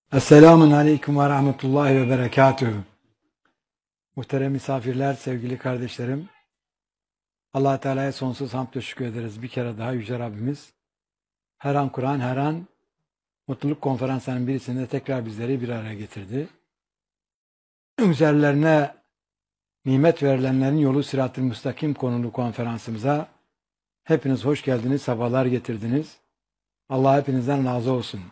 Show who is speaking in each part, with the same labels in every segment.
Speaker 1: Esselamun Aleyküm ve Rahmetullahi ve Berekatühü. Muhterem misafirler, sevgili kardeşlerim. Allah Teala'ya sonsuz hamd ve şükür ederiz. Bir kere daha Yüce Rabbimiz her an Kur'an, her an mutluluk konferanslarının birisinde tekrar bizleri bir araya getirdi. Üzerlerine nimet verilenlerin yolu Sırat-ı Müstakim konulu konferansımıza hepiniz hoş geldiniz, sefalar getirdiniz. Allah hepinizden razı olsun.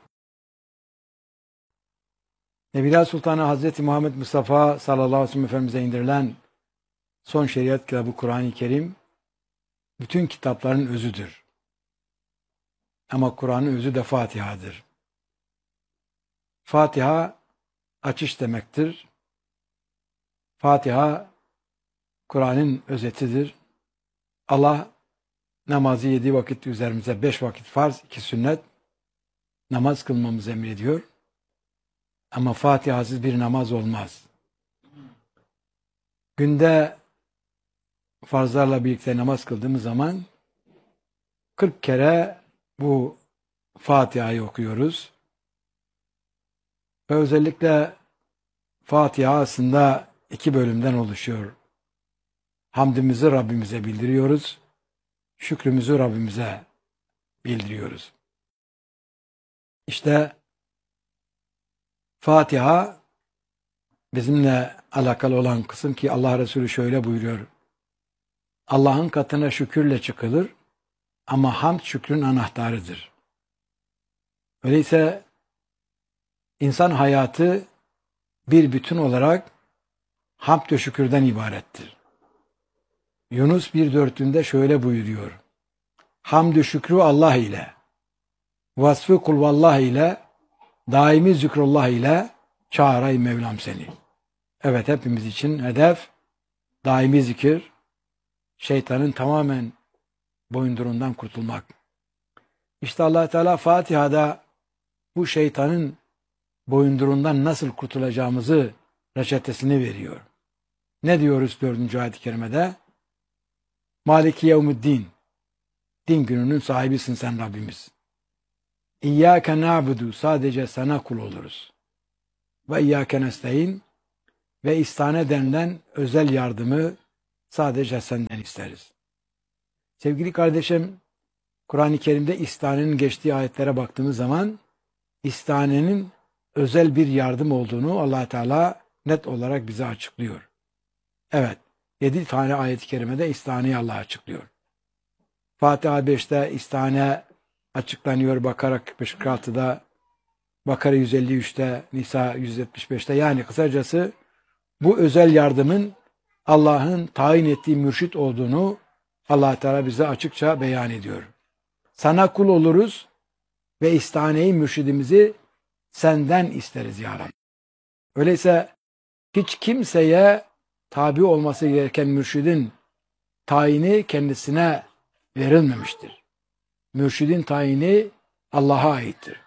Speaker 1: Nebiler Sultanı Hazreti Muhammed Mustafa sallallahu aleyhi ve sellem Efendimiz'e indirilen son şeriat kitabı Kur'an-ı Kerim bütün kitapların özüdür. Ama Kur'an'ın özü de Fatiha'dır. Fatiha açış demektir. Fatiha Kur'an'ın özetidir. Allah namazı 7 vakit üzerimize 5 vakit farz, 2 sünnet namaz kılmamızı emrediyor. Ama Fatiha'sız bir namaz olmaz. Günde farzlarla birlikte namaz kıldığımız zaman 40 kere bu Fatiha'yı okuyoruz. Ve özellikle Fatiha aslında 2 bölümden oluşuyor. Hamdimizi Rabbimize bildiriyoruz. Şükrümüzü Rabbimize bildiriyoruz. İşte Fatiha bizimle alakalı olan kısım ki Allah Resulü şöyle buyuruyor. Allah'ın katına şükürle çıkılır ama hamd şükrün anahtarıdır. Öyleyse insan hayatı bir bütün olarak hamd ve şükürden ibarettir. Yunus 1.4'ünde şöyle buyuruyor. Hamdü şükrü Allah ile, vasfı kulvallah ile, daimi zikrullah ile çağıray Mevlam seni. Evet, hepimiz için hedef daimi zikir, şeytanın tamamen boyundurundan kurtulmak. İşte Allah Teala Fatiha'da bu şeytanın boyundurundan nasıl kurtulacağımızı reçetesini veriyor. Ne diyoruz 4. ayet-i kerimede? Maliki yevmiddin. Din gününün sahibisin sen Rabbimiz. İyyâke na'budu. Sadece sana kul oluruz. Ve iyyâke nestaîn. Ve istane denilen özel yardımı sadece senden isteriz. Sevgili kardeşim, Kur'an-ı Kerim'de istanenin geçtiği ayetlere baktığımız zaman istanenin özel bir yardım olduğunu Allah Teala net olarak bize açıklıyor. Evet, 7 tane ayet-i kerimede istaneyi Allah açıklıyor. Fatiha 5'te istane açıklanıyor, Bakara 45-46'da, Bakara 153'te, Nisa 175'te. Yani kısacası bu özel yardımın Allah'ın tayin ettiği mürşit olduğunu Allah Teala bize açıkça beyan ediyor. Sana kul oluruz ve istaneyi, mürşidimizi senden isteriz ya Rabbi. Öyleyse hiç kimseye tabi olması gereken mürşidin tayini kendisine verilmemiştir. Mürşidin tayini Allah'a aittir.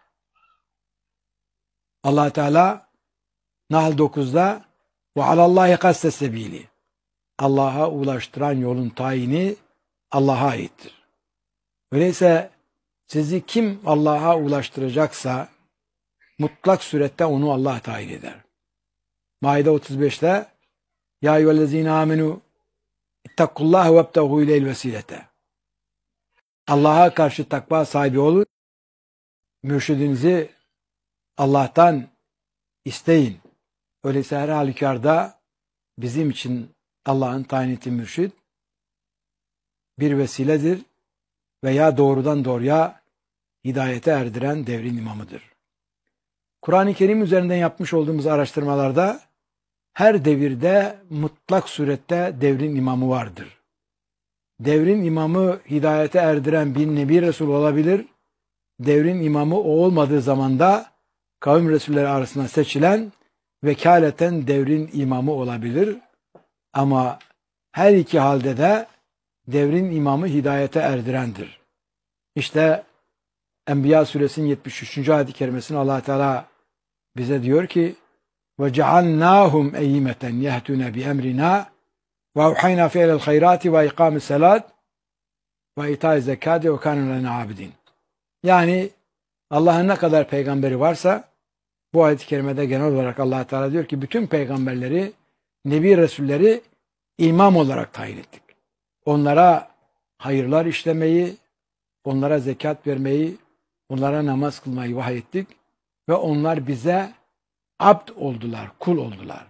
Speaker 1: Allah Teala Nahl 9'da ve alallahi kastes sebili. Allah'a ulaştıran yolun tayini Allah'a aittir. Öyleyse sizi kim Allah'a ulaştıracaksa mutlak surette onu Allah tayin eder. Maide 35'te Ya eyyühellezine amenu ittakullaha vebteğû ileyl vesilete. Allah'a karşı takva sahibi olun. Mürşidinizi Allah'tan isteyin. Öyleyse her halükarda bizim için Allah'ın tayin ettiği mürşid bir vesiledir veya doğrudan doğruya hidayete erdiren devrin imamıdır. Kur'an-ı Kerim üzerinden yapmış olduğumuz araştırmalarda her devirde mutlak surette devrin imamı vardır. Devrin imamı hidayete erdiren bir Nebi Resul olabilir. Devrin imamı o olmadığı zaman da kavim Resulleri arasında seçilen vekaleten devrin imamı olabilir. Ama her iki halde de devrin imamı hidayete erdirendir. İşte Enbiya suresinin 73. ayet-i kerimesinde Allah Teala bize diyor ki وَجَعَلْنَاهُمْ اَيِّمَةً يَهْتُونَ بِاَمْرِنَا وَاُوْحَيْنَا فِيَلَ الْخَيْرَاتِ وَاِقَامِ السَّلَاتِ وَاِتَاءِ الزَّكَاتِ وَكَانُوا لَنَا عَابِدِينَ. Yani Allah'ın ne kadar peygamberi varsa Bu ayet-i kerimede genel olarak Allah Teala diyor ki bütün peygamberleri, nebi resulleri imam olarak tayin ettik. Onlara hayırlar işlemeyi, onlara zekat vermeyi, onlara namaz kılmayı vahyettik ve onlar bize abd oldular, kul oldular.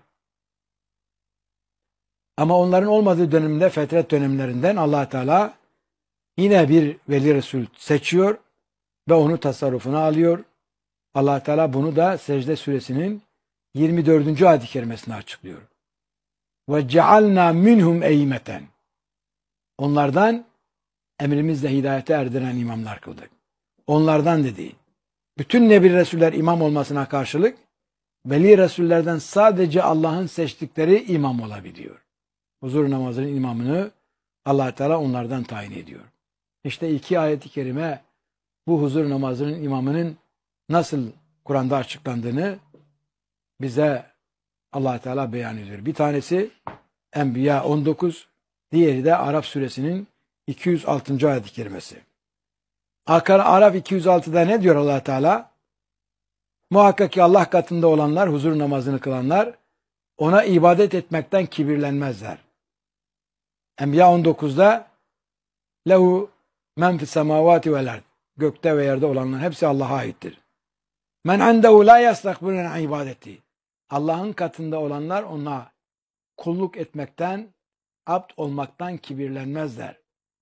Speaker 1: Ama onların olmadığı dönemde, fetret dönemlerinden Allah Teala yine bir veli resul seçiyor ve onu tasarrufuna alıyor. Allah Teala bunu da Secde suresinin 24. ayet-i kerimesine açıklıyor. Ve cealna minhum eymeten. Onlardan emrimizle hidayete erdiren imamlar kıldık. Onlardan dediği. Bütün nebi resuller imam olmasına karşılık veli resullerden sadece Allah'ın seçtikleri imam olabiliyor. Huzur namazının imamını Allah Teala onlardan tayin ediyor. İşte iki ayet-i kerime bu huzur namazının imamının nasıl Kur'an'da açıklandığını bize Allah Teala beyan ediyor. Bir tanesi Enbiya 19, diğeri de Araf suresinin 206. ayet-i kerimesi. Araf 206'da ne diyor Allah Teala? Muhakkak ki Allah katında olanlar, huzur namazını kılanlar ona ibadet etmekten kibirlenmezler. Enbiya 19'da lehu men fis semavati vel ard. Gökte ve yerde olanlar hepsi Allah'a aittir. Men indehu la yastakbirun an ibadeti. Allah'ın katında olanlar ona kulluk etmekten, abd olmaktan kibirlenmezler.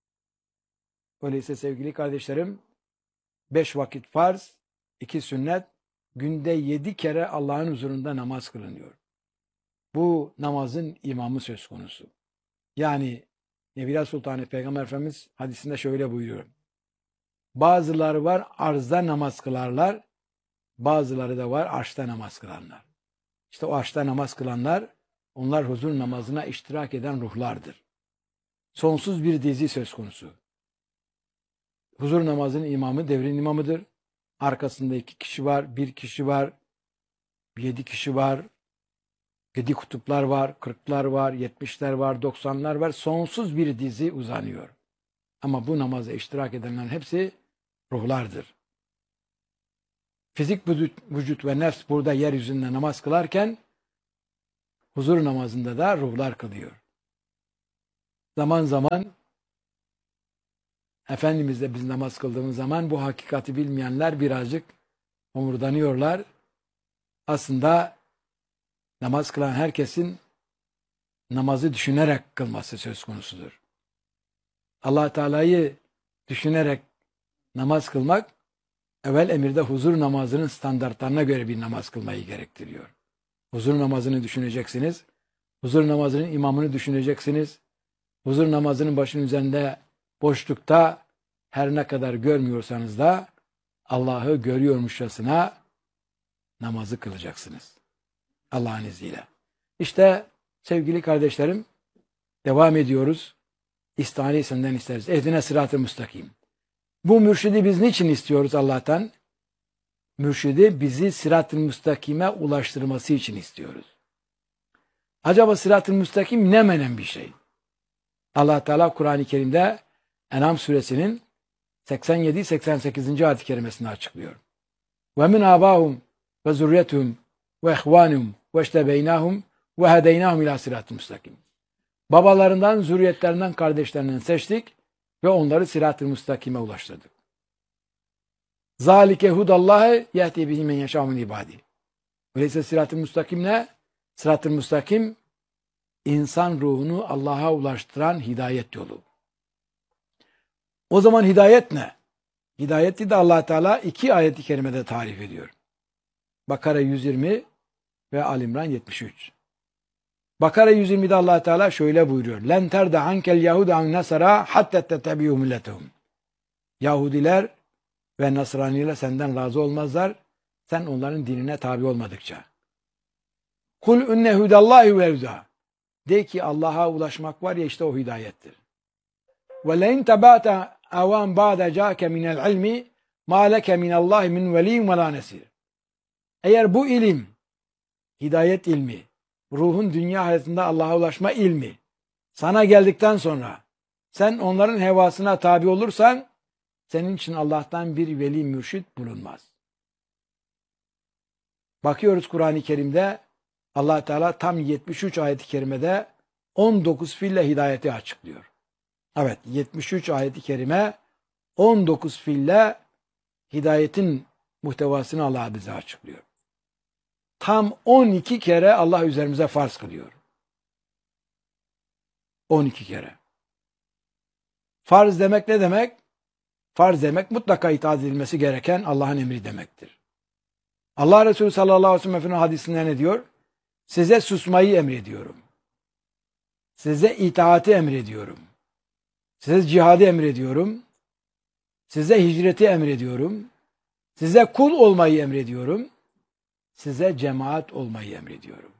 Speaker 1: Öyleyse sevgili kardeşlerim, 5 vakit farz, 2 sünnet, günde 7 kere Allah'ın huzurunda namaz kılınıyor. Bu namazın imamı söz konusu. Yani Nebiler Sultanı Peygamber Efendimiz hadisinde şöyle buyuruyor. Bazıları var arzda namaz kılarlar, bazıları da var arşta namaz kılanlar. İşte o arşta namaz kılanlar, onlar huzur namazına iştirak eden ruhlardır. Sonsuz bir dizi söz konusu. Huzur namazının imamı devrin imamıdır. Arkasında 2 kişi var, 1 kişi var, 7 kişi var, 7 kutuplar var, 40'lar var, 70'ler var, 90'lar var. Sonsuz bir dizi uzanıyor. Ama bu namaza iştirak edenlerin hepsi ruhlardır. Fizik vücut ve nefs burada yeryüzünde namaz kılarken huzur namazında da ruhlar kılıyor. Zaman zaman Efendimiz'le biz namaz kıldığımız zaman bu hakikati bilmeyenler birazcık homurdanıyorlar. Aslında namaz kılan herkesin namazı düşünerek kılması söz konusudur. Allah Teala'yı düşünerek namaz kılmak, evvel emirde huzur namazının standartlarına göre bir namaz kılmayı gerektiriyor. Huzur namazını düşüneceksiniz. Huzur namazının imamını düşüneceksiniz. Huzur namazının başının üzerinde boşlukta her ne kadar görmüyorsanız da Allah'ı görüyormuşçasına namazı kılacaksınız. Allah'ın izniyle. İşte sevgili kardeşlerim, devam ediyoruz. İstihane senden isteriz. Ehdine sırat-ı müstakim. Bu mürşidi biz niçin istiyoruz Allah'tan? Mürşidi bizi sırat-ı müstakime ulaştırması için istiyoruz. Acaba sırat-ı müstakim ne menen bir şey? Allah Teala Kur'an-ı Kerim'de En'am suresinin 87-88. ayet-i kerimesini açıklıyor. Ve min abahum ve zurriyetuhum ve ihvanum ve iştebeynahum ve hedeynahum ila sırat-ı müstakim. Babalarından, zürriyetlerinden, kardeşlerinden seçtik ve onları sırat-ı müstakime ulaştırdık. Zalike hudallahi yehdi bihi men yeşâ min ibâdih. Öyleyse sırat-ı müstakim ne? Sırat-ı müstakim insan ruhunu Allah'a ulaştıran hidayet yolu. O zaman hidayet ne? Hidayeti de Allah Teala 2 ayet-i kerimede tarif ediyor. Bakara 120 ve Ali İmran 73. Bakara 120'de Allah Teala şöyle buyuruyor. Len terde ankel yahudu an nasara hatta tettebi'u milletehum. Yahudiler ve Nasraniler senden razı olmazlar. Sen onların dinine tabi olmadıkça. Kul inne hudallahi ve huda. De ki Allah'a ulaşmak var ya işte o hidayettir. Ve lein tabata avan ba'de ca'ke minel ilmi ma leke minallahi min veliyyin ve la nesir. Eğer bu ilim, hidayet ilmi, ruhun dünya hayatında Allah'a ulaşma ilmi sana geldikten sonra sen onların hevasına tabi olursan senin için Allah'tan bir veli mürşit bulunmaz. Bakıyoruz Kur'an-ı Kerim'de Allah Teala tam 73 ayet-i kerimede 19 fiille hidayeti açıklıyor. Evet, 73 ayet-i kerime 19 fiille hidayetin muhtevasını Allah bize açıklıyor. Tam 12 kere Allah üzerimize farz kılıyor. 12 kere. Farz demek ne demek? Farz demek mutlaka itaat edilmesi gereken Allah'ın emri demektir. Allah Resulü sallallahu aleyhi ve sellem Efendimiz hadisinde ne diyor? Size susmayı emrediyorum. Size itaati emrediyorum. Size cihadı emrediyorum. Size hicreti emrediyorum. Size kul olmayı emrediyorum. Size cemaat olmayı emrediyorum.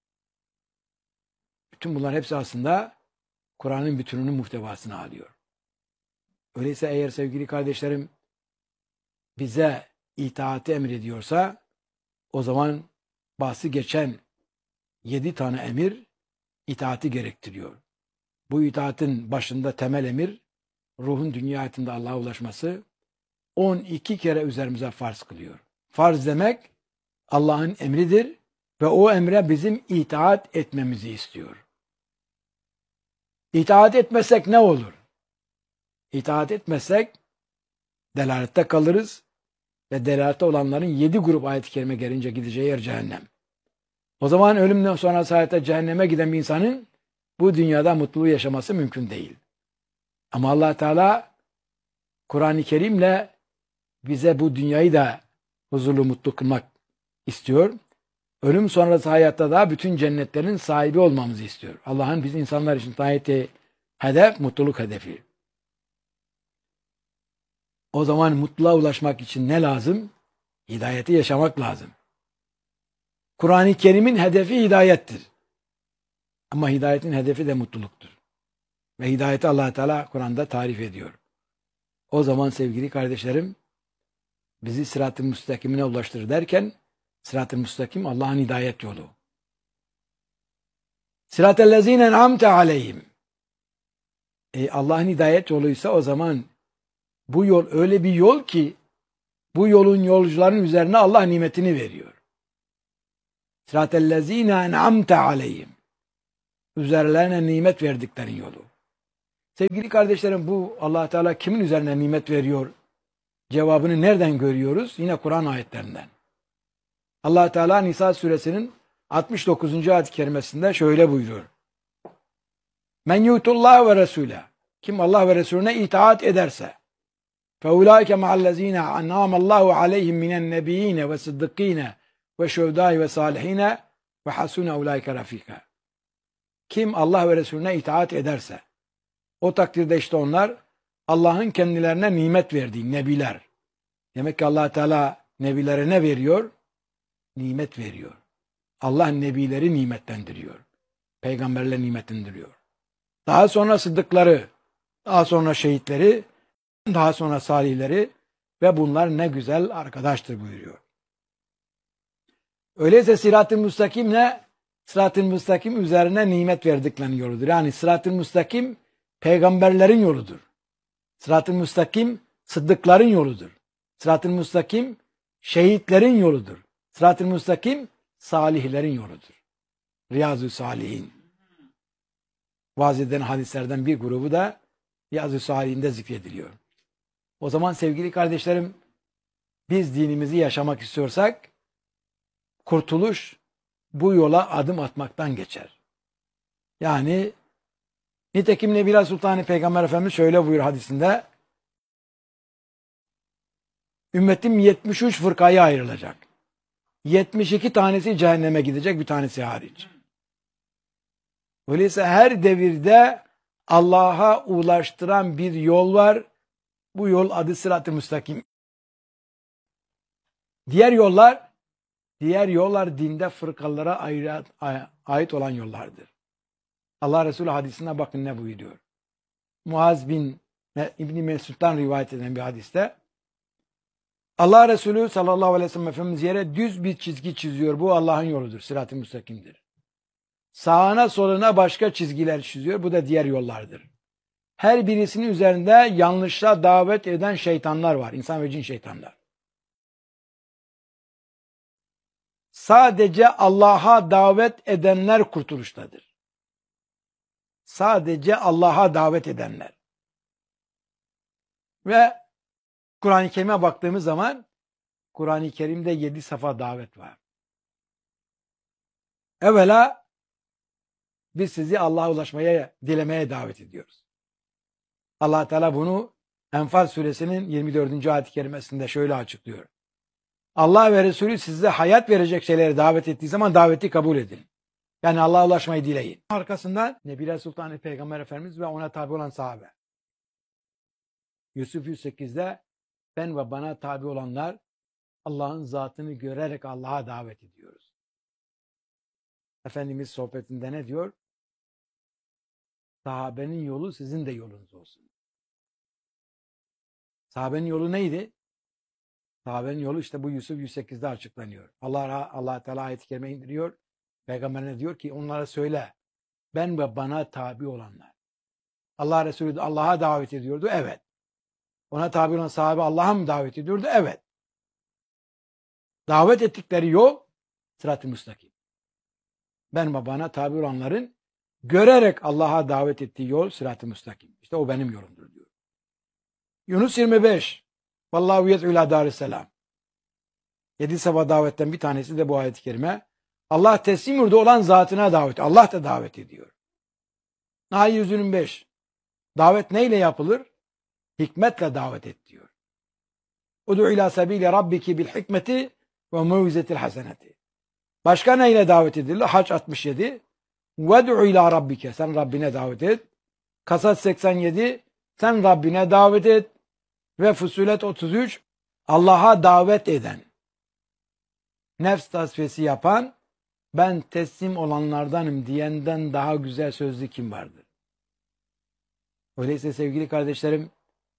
Speaker 1: Bütün bunlar hepsi aslında Kur'an'ın bütününün muhtevasını alıyor. Öyleyse eğer sevgili kardeşlerim bize itaati emrediyorsa o zaman bahsi geçen 7 tane emir itaati gerektiriyor. Bu itaatin başında temel emir ruhun dünya hayatında Allah'a ulaşması 12 kere üzerimize farz kılıyor. Farz demek Allah'ın emridir ve o emre bizim itaat etmemizi istiyor. İtaat etmesek ne olur? İtaat etmezsek delalette kalırız ve delalette olanların 7 grup ayet-i kerime gelince gideceği yer cehennem. O zaman ölümden sonra hayata cehenneme giden bir insanın bu dünyada mutluluğu yaşaması mümkün değil. Ama Allah Teala Kur'an-ı Kerim'le bize bu dünyayı da huzurlu mutlu kılmak istiyor. Ölüm sonrası hayatta da bütün cennetlerin sahibi olmamızı istiyor. Allah'ın biz insanlar için tayin ettiği hedef mutluluk hedefi. O zaman mutluluğa ulaşmak için ne lazım? Hidayeti yaşamak lazım. Kur'an-ı Kerim'in hedefi hidayettir. Ama hidayetin hedefi de mutluluktur. Ve hidayeti Allah Teala Kur'an'da tarif ediyor. O zaman sevgili kardeşlerim bizi sırat-ı müstakimine ulaştırır derken sırat-ı müstakim Allah'ın hidayet yolu. Sırat-ellezine en'amte aleyhim. Allah'ın hidayet yoluysa o zaman bu yol öyle bir yol ki bu yolun yolcuların üzerine Allah nimetini veriyor. Sırat-ellezine en'amte aleyhim. Üzerlerine nimet verdiklerin yolu. Sevgili kardeşlerim bu Allah Teala kimin üzerine nimet veriyor? Cevabını nereden görüyoruz? Yine Kur'an ayetlerinden. Allah Teala Nisa suresinin 69. ayet-i kerimesinde şöyle buyuruyor. Men yutullah ve resule. Kim Allah ve Resulüne itaat ederse feulaike ma'allezine an'amallahu aleyhim minen nebiyyine ve sıddıkine ve şuhedâi ve salihine ve hasune ulaike rafika. Kim Allah ve Resulüne itaat ederse o takdirde işte onlar Allah'ın kendilerine nimet verdiği nebiler. Demek ki Allah Teala nebilere ne veriyor? Nimet veriyor. Allah nebileri nimetlendiriyor. Peygamberler nimetlendiriyor. Daha sonra sıddıkları, daha sonra şehitleri, daha sonra salihleri ve bunlar ne güzel arkadaştır buyuruyor. Öyleyse sırat-ı müstakim ne? Sırat-ı müstakim üzerine nimet verdiklerinin yoludur. Yani sırat-ı müstakim peygamberlerin yoludur. Sırat-ı müstakim sıddıkların yoludur. Sırat-ı müstakim şehitlerin yoludur. Sırat-ı müstakim salihlerin yoludur. Riyazu Salihin. Vaaz edilen hadislerden bir grubu da Riyazu Salihin'de zikrediliyor. O zaman sevgili kardeşlerim biz dinimizi yaşamak istiyorsak kurtuluş bu yola adım atmaktan geçer. Yani nitekim Nebiler Sultanı Peygamber Efendimiz şöyle buyur hadisinde ümmetim 73 fırkaya ayrılacak. 72 tanesi cehenneme gidecek, bir tanesi hariç. Öyleyse her devirde Allah'a ulaştıran bir yol var. Bu yol adı sırat-ı müstakim. Diğer yollar dinde fırkalara ait olan yollardır. Allah Resulü hadisine bakın ne buyuruyor. Muaz bin İbn Mesud'dan rivayet eden bir hadiste Allah Resulü sallallahu aleyhi ve sellem Efendimiz yere düz bir çizgi çiziyor. Bu Allah'ın yoludur. Sırat-ı müstakimdir. Sağına soluna başka çizgiler çiziyor. Bu da diğer yollardır. Her birisinin üzerinde yanlışa davet eden şeytanlar var. İnsan ve cin şeytanlar. sadece Allah'a davet edenler kurtuluştadır. Sadece Allah'a davet edenler. Ve Kur'an-ı Kerim'e baktığımız zaman Kur'an-ı Kerim'de 7 safa davet var. Evvela biz sizi Allah'a ulaşmaya, dilemeye davet ediyoruz. Allah Teala bunu Enfal suresinin 24. ayet-i kerimesinde şöyle açıklıyor. Allah ve Resulü size hayat verecek şeylere davet ettiği zaman daveti kabul edin. Yani Allah'a ulaşmayı dileyin. Arkasından Nebiler Sultanı Peygamber Efendimiz ve ona tabi olan sahabe. Yusuf 108'de ben ve bana tabi olanlar Allah'ın zatını görerek Allah'a davet ediyoruz. Efendimiz sohbetinde ne diyor? Sahabenin yolu sizin de yolunuz olsun. Sahabenin yolu neydi? Sahabenin yolu işte bu Yusuf 108'de açıklanıyor. Allah Teala ayet-i kerime indiriyor. Peygamberine diyor ki onlara söyle. Ben ve bana tabi olanlar. Allah Resulü Allah'a davet ediyordu. Evet. Ona tabi olan sahabe Allah'a mı davet ediyordu? Evet. Davet ettikleri yol sırat-ı müstakim. Ben ve bana tabi olanların görerek Allah'a davet ettiği yol sırat-ı müstakim. İşte o benim yolumdur diyor. Yunus 25. Vallahu yed'u ila darisselam. 7 sabah davetten bir tanesi de bu ayet-i kerime. Allah teslim yurdu olan zatına davet. Allah da davet ediyor. Nahl 125. Davet neyle yapılır? Hikmetle davet et diyor. Ud'u ila sebili rabbiki bil hikmeti ve mev'izetil haseneti. Başka neyle davet edilir? Hac 67. Ved'u ila rabbike. Sen Rabbine davet et. Kasas 87. Sen Rabbine davet et. Ve Fusilet 33. Allah'a davet eden. Nefs tasfiyesi yapan, ben teslim olanlardanım diyenden daha güzel sözlü kim vardır? Öyleyse sevgili kardeşlerim,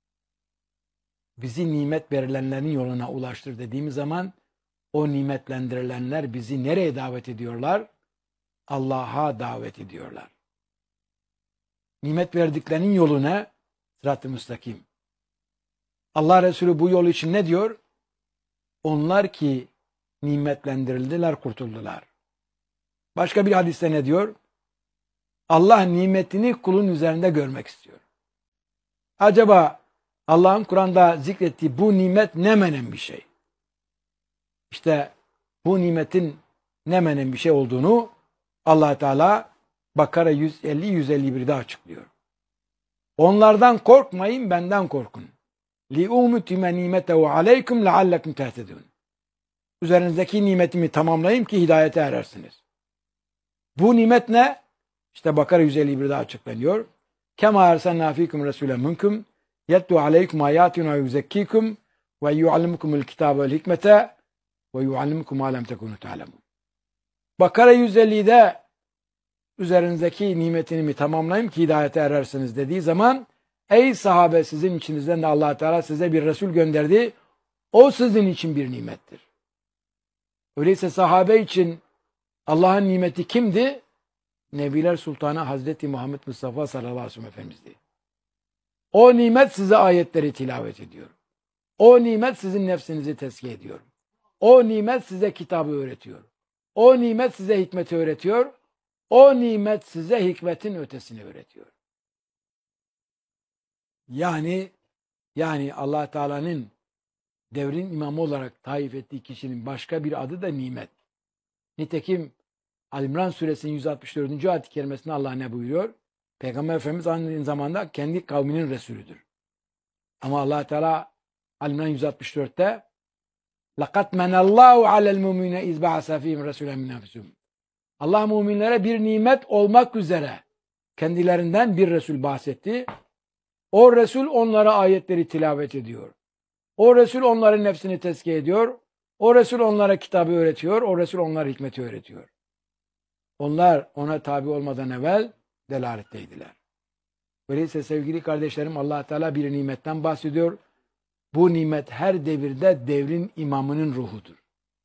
Speaker 1: bizi nimet verilenlerin yoluna ulaştır dediğimiz zaman o nimetlendirilenler bizi nereye davet ediyorlar? Allah'a davet ediyorlar. Nimet verdiklerinin yolu ne? Sırat-ı müstakim. Allah Resulü bu yol için ne diyor? Onlar ki nimetlendirildiler, kurtuldular. Başka bir hadiste ne diyor? Allah nimetini kulun üzerinde görmek istiyor. Acaba Allah'ın Kur'an'da zikrettiği bu nimet ne menen bir şey? İşte bu nimetin ne menen bir şey olduğunu Allah Teala Bakara 150-151'de açıklıyor. Onlardan korkmayın, benden korkun. لِاُمُتِمَ نِيمَتَهُ عَلَيْكُمْ لَعَلَّكُمْ تَهْتَدُونَ. Üzerinizdeki nimetimi tamamlayayım ki hidayete erersiniz. Bu nimet ne? İşte Bakara 151'de açıklanıyor. كَمَا اَرْسَلْنَا ف۪يكُمْ رَسُولًا مِنْكُمْ يَتْلُوا عَلَيْكُمْ آيَاتِنَا وَيُزَكِّيكُمْ وَيُعَلِّمُكُمُ الْكِتَابَ وَالْحِكْمَةَ وَيُعَلِّمُكُمْ مَا لَمْ تَكُونُوا تَعْلَمُونَ. Bakara 150'de üzerinizdeki nimetimi tamamlayayım ki hidayete erersiniz dediği zaman ey sahabe sizin içinizden de Allah Teala size bir Resul gönderdi. O sizin için bir nimettir. Öyleyse sahabe için Allah'ın nimeti kimdi? Nebiler Sultanı Hazreti Muhammed Mustafa sallallahu aleyhi ve sellem Efendimiz'di. O nimet size ayetleri tilavet ediyor. O nimet sizin nefsinizi tezkiye ediyor. O nimet size kitabı öğretiyor. O nimet size hikmeti öğretiyor. O nimet size hikmetin ötesini öğretiyor. Yani Allah Teala'nın devrin imamı olarak tayin ettiği kişinin başka bir adı da nimet. Nitekim Ali-İmran suresinin 164. ayet-i kerimesinde Allah ne buyuruyor? Peygamber Efendimiz aynı zamanda kendi kavminin Resulüdür. Ama Allah Teala Ali-İmran 164'te لَقَدْ مَنَ اللّٰهُ عَلَى الْمُؤْمِنِينَ اِذْ بَعَثَ ف۪يهِمْ رَسُولًا مِنْ أَنْفُسِهِمْ. Allah müminlere bir nimet olmak üzere kendilerinden bir Resul bahsetti. O Resul onlara ayetleri tilavet ediyor. O Resul onların nefsini tezkiye ediyor. O Resul onlara kitabı öğretiyor. O Resul onlara hikmeti öğretiyor. Onlar ona tabi olmadan evvel delaletteydiler. Öyleyse sevgili kardeşlerim Allah Teala bir nimetten bahsediyor. Bu nimet her devirde devrin imamının ruhudur.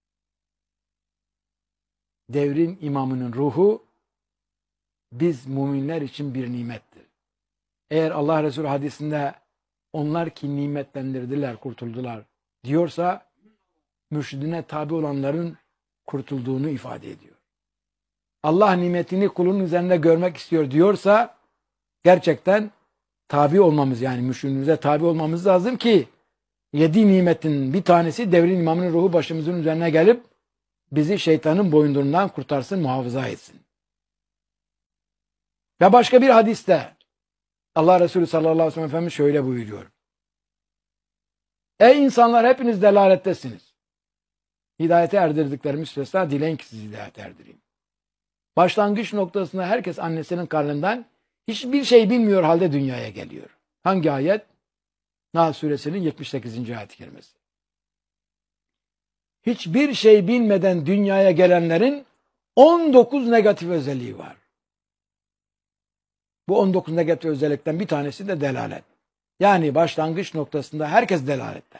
Speaker 1: Devrin imamının ruhu biz müminler için bir nimettir. Eğer Allah Resulü hadisinde onlar ki nimetlendirdiler, kurtuldular diyorsa mürşidine tabi olanların kurtulduğunu ifade ediyor. Allah nimetini kulun üzerinde görmek istiyor diyorsa gerçekten tabi olmamız, yani mürşidimize tabi olmamız lazım ki 7 nimetin bir tanesi devrin imamının ruhu başımızın üzerine gelip bizi şeytanın boyunduruğundan kurtarsın, muhafaza etsin. Ve başka bir hadiste Allah Resulü sallallahu aleyhi ve sellem Efendimiz şöyle buyuruyor. Ey insanlar, hepiniz delalettesiniz. Hidayete erdirdikleri müstesna dileyin ki sizi hidayete erdireyim. Başlangıç noktasında herkes annesinin karnından hiçbir şey bilmiyor halde dünyaya geliyor. Hangi ayet? Nahl suresinin 78. ayet-i kerimesi. Hiçbir şey bilmeden dünyaya gelenlerin 19 negatif özelliği var. Bu 19 negatif özellikten bir tanesi de delalet. Yani başlangıç noktasında herkes delalette.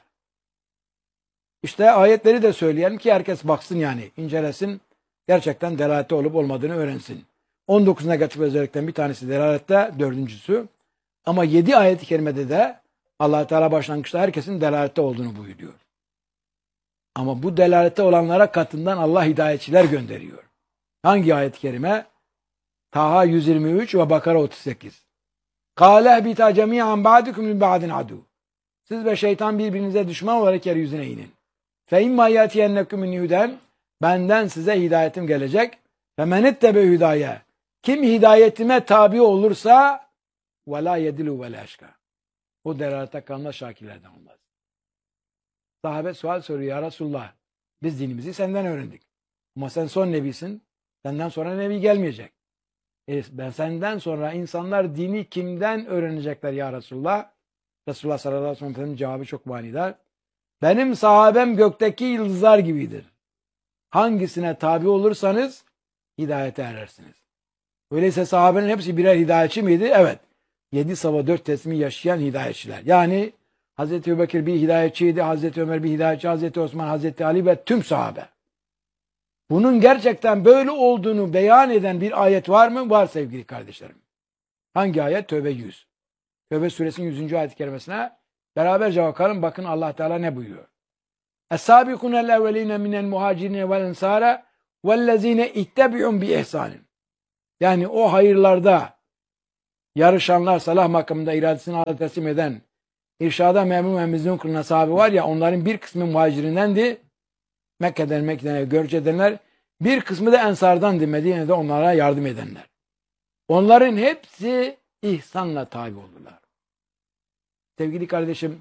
Speaker 1: İşte ayetleri de söyleyelim ki herkes baksın, yani incelesin, gerçekten delalette olup olmadığını öğrensin. 19 negatif özellikten bir tanesi delalette, dördüncüsü. Ama 7 ayet-i kerimede de Allah Teala başlangıçta herkesin delalette olduğunu buyuruyor. Ama bu delalette olanlara katından Allah hidayetçiler gönderiyor. Hangi ayet-i kerime? Taha 123 ve Bakara 38. Kâle bita cemi'an ba'dukum li ba'din adu. Siz ve şeytan birbirinize düşman olarak yeryüzüne inin. Fe imma yatiyennekum min huden. Benden size hidayetim gelecek. Ve men ittebe hüdaye. Kim hidayetime tabi olursa ve la yedilu ve la eşka. O delalete kalmaz, şakirlerden olmaz. Sahabe sual soruyor, ya Resulullah, biz dinimizi senden öğrendik. Ama sen son nebisin. Senden sonra nebi gelmeyecek. Ben senden sonra insanlar dini kimden öğrenecekler ya Resulullah? Resulullah sallallahu aleyhi ve sellem'in cevabı çok manidar. Benim sahabem gökteki yıldızlar gibidir. Hangisine tabi olursanız hidayete erersiniz. Öyleyse sahabenin hepsi birer hidayetçi miydi? Evet. 7 sabah 4 teslimi yaşayan hidayetçiler. Yani Hazreti Ebubekir bir hidayetçiydi, Hazreti Ömer bir hidayetçi, Hazreti Osman, Hazreti Ali ve tüm sahabe. Bunun gerçekten böyle olduğunu beyan eden bir ayet var mı? Var sevgili kardeşlerim. Hangi ayet? Tövbe 100. Tövbe suresinin 100. ayet-i kerimesine beraberce bakalım. Bakın Allah Teala ne buyuruyor? Es-sâbikûnel evvelîne minel muhâcirine vel ensâre vellezîne ittebi'un bi ihsânin. Yani o hayırlarda yarışanlar, salah makamında iradesini Allah'a teslim eden, irşada memnun ve mezun kılınan sahabe var ya, onların bir kısmı muhacirindendi. Mekke'den görüş edenler, bir kısmı da ensardandı. Medine'de onlara yardım edenler. Onların hepsi ihsanla tabi oldular. Sevgili kardeşim,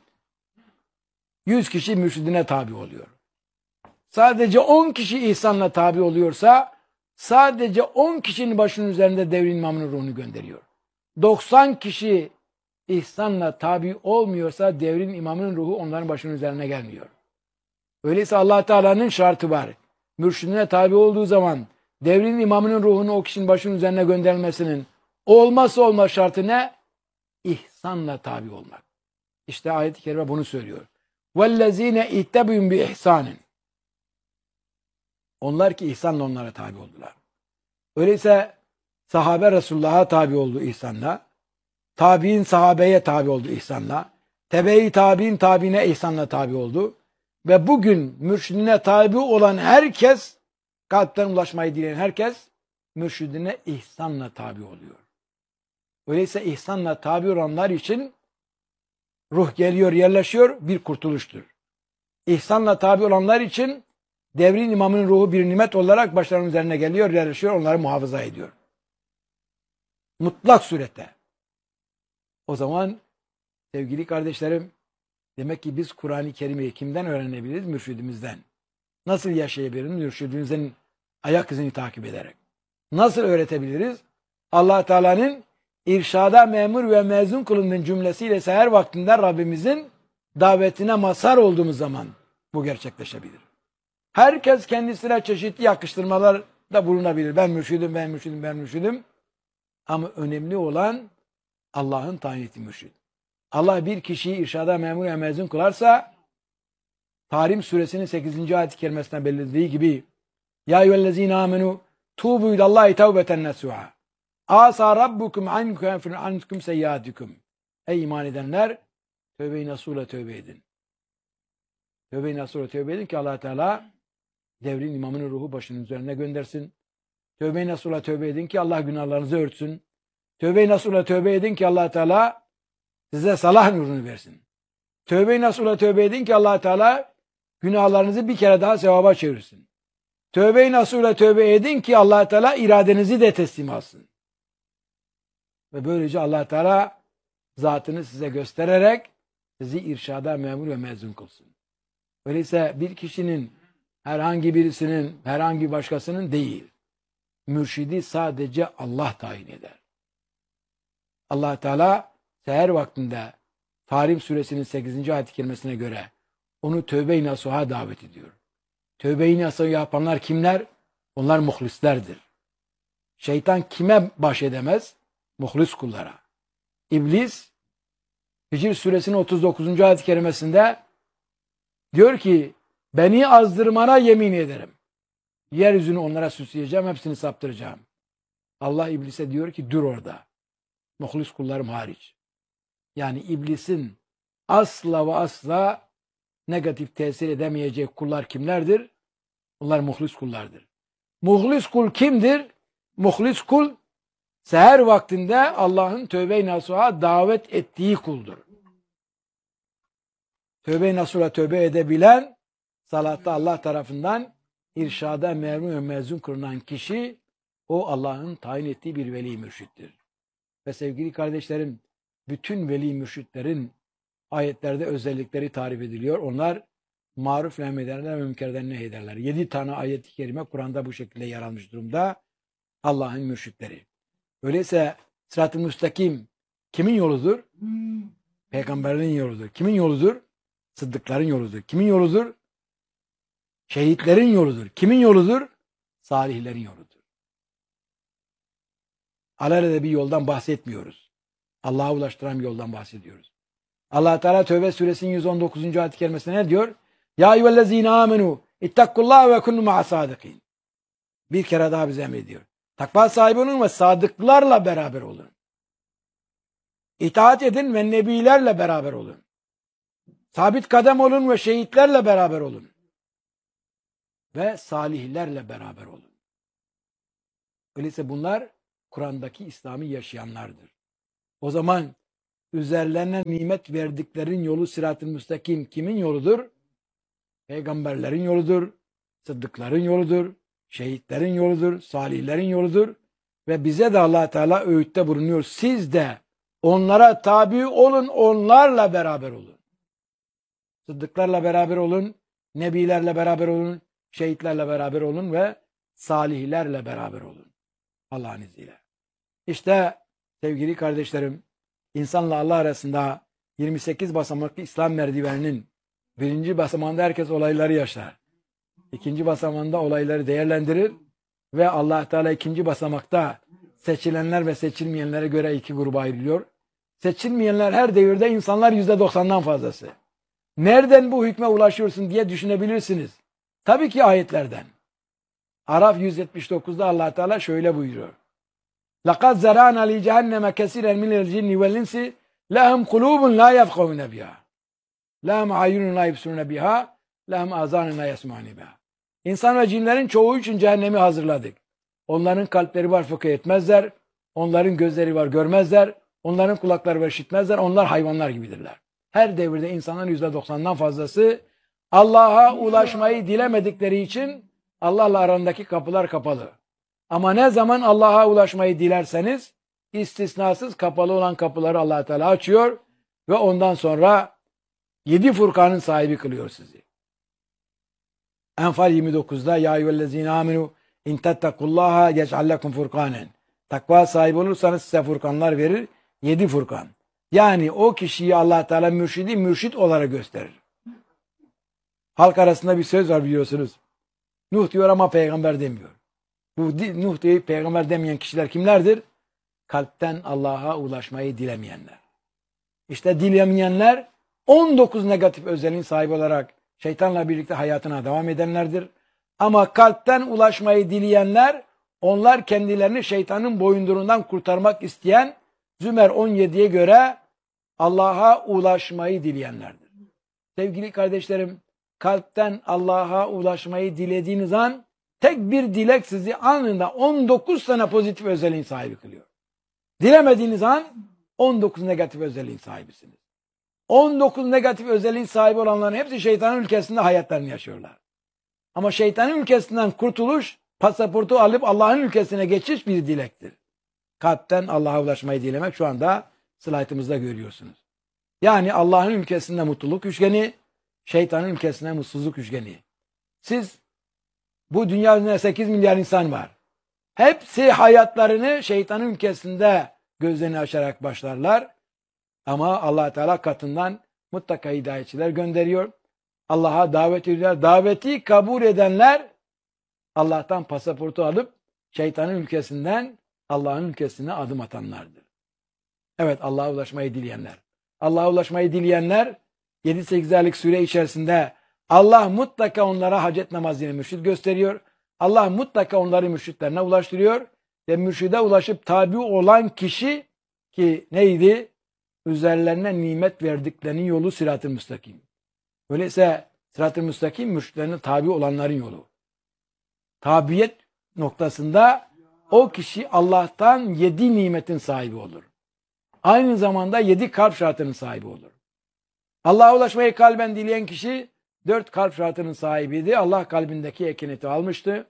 Speaker 1: 100 kişi mürşidine tabi oluyor. Sadece 10 kişi ihsanla tabi oluyorsa, sadece 10 kişinin başının üzerinde devrin imamının ruhunu gönderiyor. 90 kişi ihsanla tabi olmuyorsa devrin imamının ruhu onların başının üzerine gelmiyor. Öyleyse Allah Teala'nın şartı var. Mürşidine tabi olduğu zaman devrin imamının ruhunu o kişinin başının üzerine gönderilmesinin olmazsa olmaz şartı ne? İhsanla tabi olmak. İşte ayet-i kerime bunu söylüyor. وَالَّذ۪ينَ اِتَّبُيُمْ بِإِحْسَانٍ. Onlar ki ihsanla onlara tabi oldular. Öyleyse sahabe Resulullah'a tabi oldu ihsanla. Tabi'in sahabeye tabi oldu ihsanla. Tebe-i tabi'in tabi'ine ihsanla tabi oldu. Ve bugün mürşidine tabi olan herkes, kalpten ulaşmayı dileyen herkes, mürşidine ihsanla tabi oluyor. Öyleyse ihsanla tabi olanlar için ruh geliyor, yerleşiyor, bir kurtuluştur. İhsanla tabi olanlar için devrin imamının ruhu bir nimet olarak başlarının üzerine geliyor, yerleşiyor, onları muhafaza ediyor. Mutlak surette. O zaman sevgili kardeşlerim, demek ki biz Kur'an-ı Kerim'i kimden öğrenebiliriz? Mürşidimizden. Nasıl yaşayabiliriz? Mürşidimizin ayak izini takip ederek. Nasıl öğretebiliriz? Allah Teala'nın irşada memur ve mezun kılındığın cümlesiyle seher vaktinde Rabbimizin davetine mazhar olduğumuz zaman bu gerçekleşebilir. Herkes kendisine çeşitli yakıştırmalarda bulunabilir. Ben mürşidim, ben mürşidim, ben mürşidim. Ama önemli olan Allah'ın tayin ettiği mürşid. Allah bir kişiyi irşada memur ve mezun kılarsa, Tahrim suresinin 8. ayet-i kerimesine belirtildiği gibi Ya eyyühellezine amenu tuğbu ilallahi tevbeten nesuha asa rabbukum ankum seyyatikum. Ey iman edenler, tövbe-i nasuhla tövbe edin. Tövbe-i nasuhla tövbe edin ki Allah Teala devrin imamının ruhu başının üzerine göndersin. Tövbe-i nasuhla tövbe edin ki Allah günahlarınızı örtsün. Tövbe-i nasuhla tövbe edin ki Allah Teala size salah nurunu versin. Tövbe-i nasuhla tövbe edin ki Allah Teala günahlarınızı bir kere daha sevaba çevirsin. Tövbe-i nasuhla tövbe edin ki Allah Teala iradenizi de teslim alsın. Ve böylece Allah Teala zatını size göstererek sizi irşada memur ve mezun kılsın. Öyleyse bir kişinin, herhangi birisinin, herhangi başkasının değil, mürşidi sadece Allah tayin eder. Allah Teala seher vaktinde Tarim suresinin 8. ayet-i kerimesine göre onu tövbe-i nasuha davet ediyor. Tövbe-i nasuha yapanlar kimler? Onlar muhlislerdir. Şeytan kime baş edemez? Muhlis kullara. İblis Hicr suresinin 39. ayet-i kerimesinde diyor ki beni azdırmana yemin ederim. Yeryüzünü onlara süsleyeceğim, hepsini saptıracağım. Allah iblise diyor ki dur orada. Muhlis kullarım hariç. Yani iblisin asla ve asla negatif tesir edemeyecek kullar kimlerdir? Bunlar muhlis kullardır. Muhlis kul kimdir? Muhlis kul seher vaktinde Allah'ın tövbe-i nasuha davet ettiği kuldur. Tövbe-i nasuha tövbe edebilen salatta Allah tarafından irşada memur ve mezun kılınan kişi o Allah'ın tayin ettiği bir veli mürşittir. Ve sevgili kardeşlerim, bütün veli mürşitlerin ayetlerde özellikleri tarif ediliyor. Onlar maruf emrederler ve münkerden nehyederler. 7 tane ayet-i kerime Kur'an'da bu şekilde yer almış durumda. Allah'ın mürşitleri. Öyleyse sırat-ı müstakim kimin yoludur? Peygamberlerin yoludur. Kimin yoludur? Sıddıkların yoludur. Kimin yoludur? Şehitlerin yoludur. Kimin yoludur? Salihlerin yoludur. Alelade bir yoldan bahsetmiyoruz. Allah'a ulaştıran bir yoldan bahsediyoruz. Allah Teala Tövbe suresinin 119. ayet-i kerimesinde ne diyor? Ya eyyühellezine amenu ittakullaha ve kunu ma'as sadikin. Bir kere daha bize emrediyor. Takva sahibi olun ve sadıklarla beraber olun. İtaat edin ve nebilerle beraber olun. Sabit kadem olun ve şehitlerle beraber olun. Ve salihlerle beraber olun. Öyleyse bunlar Kur'an'daki İslam'ı yaşayanlardır. O zaman üzerlerine nimet verdiklerin yolu sırat-ı müstakim kimin yoludur? Peygamberlerin yoludur, sıddıkların yoludur, şehitlerin yoludur, salihlerin yoludur. Ve bize de Allah Teala öğütte bulunuyor. Siz de onlara tabi olun, onlarla beraber olun. Sıddıklarla beraber olun, nebilerle beraber olun, şehitlerle beraber olun ve salihlerle beraber olun. Allah'ın izniyle. İşte sevgili kardeşlerim, insanla Allah arasında 28 basamaklı İslam merdiveninin birinci basamağında herkes olayları yaşar. İkinci basamağında olayları değerlendirir ve Allah Teala ikinci basamakta seçilenler ve seçilmeyenlere göre iki gruba ayrılıyor. Seçilmeyenler her devirde insanlar %90'dan fazlası. Nereden bu hükme ulaşıyorsun diye düşünebilirsiniz. Tabii ki ayetlerden. Araf 179'da Allah Teala şöyle buyuruyor. لَقَدْ زَرَعْنَا لِجَهَنَّمَ كَثِيرًا مِنَ الْجِنِّ وَالْإِنسِ لَهُمْ قُلُوبٌ لَا يَفْقَهُونَ بِهَا لَهُمْ عَيُّنٌ لَا يُبْصِرُونَ بِهَا لَهُمْ آذَانٌ لَا يَسْمَعُونَ بِهَا. İnsan ve cinlerin çoğu için cehennemi hazırladık. Onların kalpleri var fıkıh etmezler. Onların gözleri var görmezler. Onların kulakları var işitmezler. Onlar hayvanlar gibidirler. Her devirde insanların %90'dan fazlası Allah'a ulaşmayı dilemedikleri için Allah'la arandaki kapılar kapalı. Ama ne zaman Allah'a ulaşmayı dilerseniz istisnasız kapalı olan kapıları Allah Teala açıyor ve ondan sonra 7 Furkan'ın sahibi kılıyor sizi. Enfal 29'da ya eyyühellezine amenu in tettakullaha yec'al lekum furkanen. Takva sahibi olursanız size furkanlar verir. 7 Furkan. Yani o kişiyi Allah Teala mürşit olarak gösterir. Halk arasında bir söz var biliyorsunuz. Nuh diyor ama peygamber demiyor. Bu Nuh diye peygamber demeyen kişiler kimlerdir? Kalpten Allah'a ulaşmayı dilemeyenler. İşte dilemeyenler 19 negatif özelliğin sahibi olarak şeytanla birlikte hayatına devam edenlerdir. Ama kalpten ulaşmayı dileyenler, onlar kendilerini şeytanın boyundurundan kurtarmak isteyen Zümer 17'ye göre Allah'a ulaşmayı dileyenlerdir. Sevgili kardeşlerim, kalpten Allah'a ulaşmayı dilediğiniz an tek bir dilek sizi anında 19 tane pozitif özelliğin sahibi kılıyor. Dilemediğiniz an 19 negatif özelliğin sahibisiniz. 19 negatif özelliğin sahibi olanların hepsi şeytanın ülkesinde hayatlarını yaşıyorlar. Ama şeytanın ülkesinden kurtuluş, pasaportu alıp Allah'ın ülkesine geçiş bir dilektir. Kalpten Allah'a ulaşmayı dilemek şu anda slaytımızda görüyorsunuz. Yani Allah'ın ülkesinde mutluluk üçgeni, şeytanın ülkesinde mutsuzluk üçgeni. Siz, bu dünya üzerinde 8 milyar insan var. Hepsi hayatlarını şeytanın ülkesinde gözlerini açarak başlarlar. Ama Allah Teala katından mutlaka hidayetçiler gönderiyor. Allah'a davet ediyorlar. Daveti kabul edenler Allah'tan pasaportu alıp şeytanın ülkesinden Allah'ın ülkesine adım atanlardır. Evet, Allah'a ulaşmayı dileyenler. Allah'a ulaşmayı dileyenler 7-8 aylık süre içerisinde Allah mutlaka onlara hacet namazını mürşid gösteriyor. Allah mutlaka onları mürşitlerine ulaştırıyor. Ve mürşide ulaşıp tabi olan kişi ki neydi? Üzerlerine nimet verdiklerinin yolu sırat-ı müstakim. Öyleyse sırat-ı müstakim mürşitlerine tabi olanların yolu. Tabiyet noktasında o kişi Allah'tan 7 nimetin sahibi olur. Aynı zamanda 7 kalp şartının sahibi olur. Allah'a ulaşmayı kalben dileyen kişi 4 kalp şartının sahibiydi. Allah kalbindeki ekineti almıştı.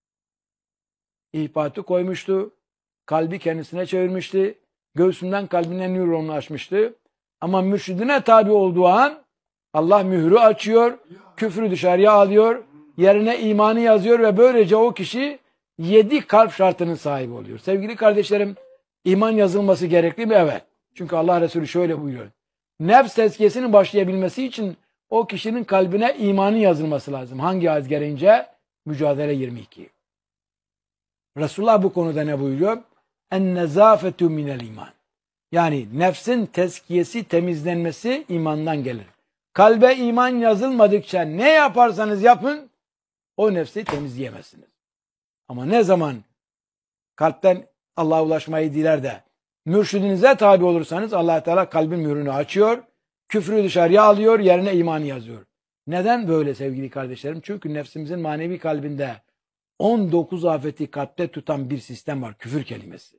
Speaker 1: İhbatı koymuştu. Kalbi kendisine çevirmişti. Göğsünden kalbine nöronunu açmıştı. Ama mürşidine tabi olduğu an Allah mührü açıyor. Küfrü dışarıya alıyor. Yerine imanı yazıyor ve böylece o kişi 7 kalp şartının sahibi oluyor. Sevgili kardeşlerim, iman yazılması gerekli mi? Evet. Çünkü Allah Resulü şöyle buyuruyor. Nefs tezkiyesinin başlayabilmesi için o kişinin kalbine imanı yazılması lazım. Hangi ayet gereğince? Mücadele 22. Resulullah bu konuda ne buyuruyor? En-nezafetu minel iman. Yani nefsin tezkiyesi, temizlenmesi imandan gelir. Kalbe iman yazılmadıkça ne yaparsanız yapın o nefsi temizleyemezsiniz. Ama ne zaman kalpten Allah'a ulaşmayı diler de mürşidinize tabi olursanız Allah Teala kalbin mührünü açıyor, küfrü dışarıya alıyor, yerine imanı yazıyor. Neden böyle sevgili kardeşlerim? Çünkü nefsimizin manevi kalbinde 19 afeti kalpte tutan bir sistem var, küfür kelimesi.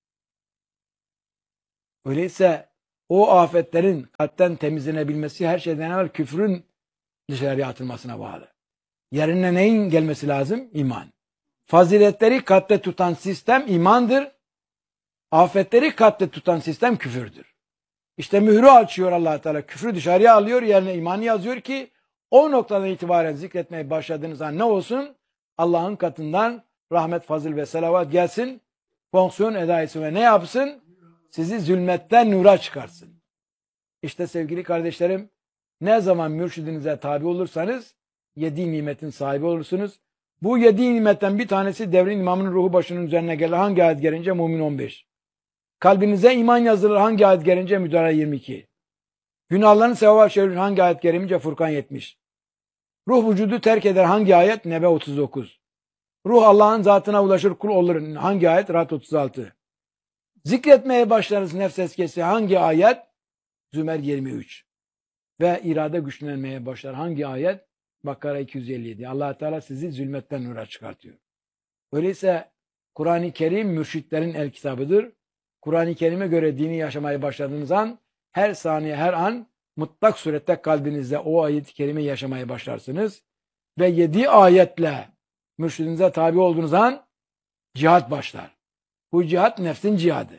Speaker 1: Öyleyse o afetlerin kalpten temizlenebilmesi her şeyden evvel küfrün dışarıya atılmasına bağlı. Yerine neyin gelmesi lazım? İman. Faziletleri kalpte tutan sistem imandır. Afetleri kalpte tutan sistem küfürdür. İşte mührü açıyor Allah Teala. Küfrü dışarıya alıyor, yerine imanı yazıyor ki o noktadan itibaren zikretmeye başladığınız an ne olsun? Allah'ın katından rahmet, fazıl ve selavat gelsin. Fonksiyon eda etsin ve ne yapsın? Sizi zulmetten nura çıkarsın. İşte sevgili kardeşlerim, ne zaman mürşidinize tabi olursanız 7 nimetin sahibi olursunuz. Bu 7 nimetten bir tanesi devrin imamının ruhu başının üzerine gelir. Hangi ayet gelince? Mümin 15. Kalbinize iman yazılır. Hangi ayet gelince? Müdahale 22. Günahların sevaba çevirir. Hangi ayet gelince? Furkan 70. Ruh vücudu terk eder. Hangi ayet? Nebe 39. Ruh Allah'ın zatına ulaşır, kul olur. Hangi ayet? Rahat 36. Zikretmeye başlarız nefs eskesi. Hangi ayet? Zümer 23. Ve irade güçlenmeye başlar. Hangi ayet? Bakara 257. Allah Teala sizi zulmetten nura çıkartıyor. Öyleyse Kur'an-ı Kerim mürşitlerin el kitabıdır. Kur'an-ı Kerim'e göre dini yaşamaya başladığınız an her saniye her an mutlak surette kalbinizde o ayet-i kerime yaşamaya başlarsınız. Ve 7 ayetle mürşidinize tabi olduğunuz an cihat başlar. Bu cihat nefsin cihadı.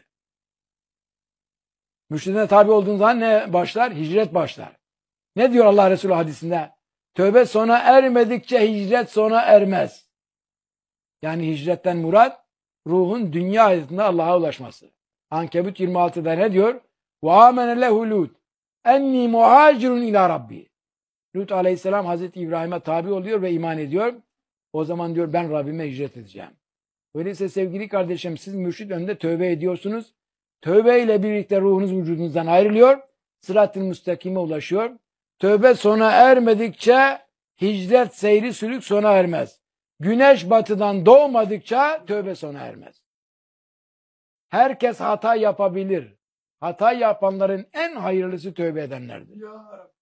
Speaker 1: Mürşidine tabi olduğunuz an ne başlar? Hicret başlar. Ne diyor Allah Resulü hadisinde? Tövbe sona ermedikçe hicret sona ermez. Yani hicretten murat ruhun dünya hayatında Allah'a ulaşması. Ankebut 26'da ne diyor? وَآمَنَ لَهُ لُوتْ اَنِّي مُهَاجِرٌ ila Rabbi. Lut aleyhisselam Hazreti İbrahim'e tabi oluyor ve iman ediyor. O zaman diyor ben Rabbime hicret edeceğim. Öyleyse sevgili kardeşim siz mürşid önünde tövbe ediyorsunuz. Tövbe ile birlikte ruhunuz vücudunuzdan ayrılıyor. Sırat-ı müstakime ulaşıyor. Tövbe sona ermedikçe hicret seyri sülük sona ermez. Güneş batıdan doğmadıkça tövbe sona ermez. Herkes hata yapabilir. Hata yapanların en hayırlısı tövbe edenlerdir.